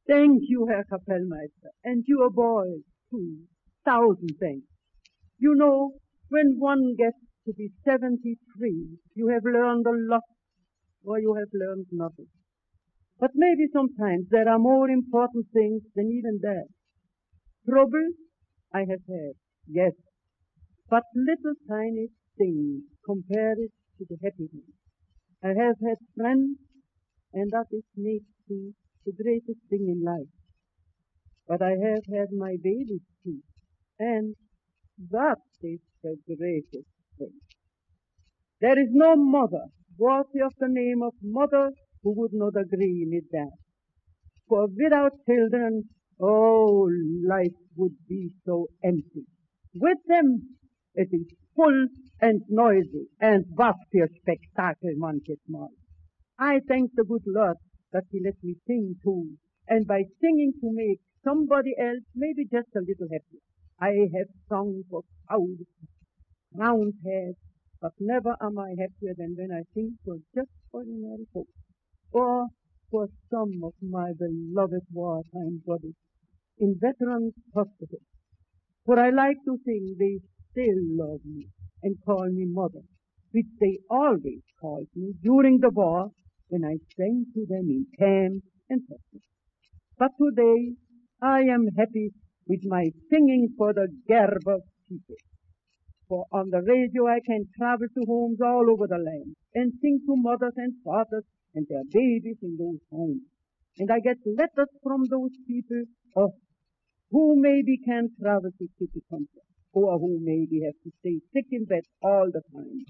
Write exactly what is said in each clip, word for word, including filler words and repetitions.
Thank you, Herr Kapellmeister, and your boys, too. Thousand thanks. You know, when one gets to be seventy-three, you have learned a lot, or you have learned nothing. But maybe sometimes there are more important things than even that. Troubles I have had, yes, but little tiny things compared to the happiness. I have had friends, and that is makes me the greatest thing in life. But I have had my babies too, and that is the greatest thing. There is no mother worthy of the name of mother who would not agree with that. For without children, oh, life would be so empty. With them, it is full and noisy, and was für Spektakel manches Mal. I thank the good Lord that He let me sing too, and by singing to make somebody else maybe just a little happier. I have sung for thousands, round heads, but never am I happier than when I sing for just ordinary folks, or for some of my beloved wartime buddies in Veterans Hospital. For I like to think they still love me and call me mother, which they always called me during the war when I sang to them in camp and hospital. But today I am happy with my singing for the Gerber people. For on the radio I can travel to homes all over the land and sing to mothers and fathers and their babies in those homes. And I get letters from those people of who maybe can travel to city country, or who maybe have to stay sick in bed all the time.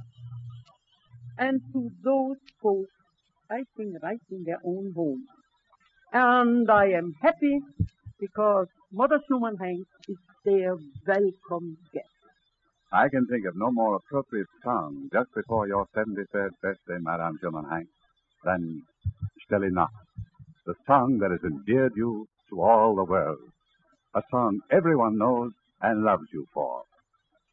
And to those folks, I sing right in their own home. And I am happy because Mother Schumann Hank is their welcome guest. I can think of no more appropriate song just before your seventy-third birthday, Madame Schumann Hank, than Stille Nacht, the song that has endeared you to all the world, a song everyone knows and loves you for.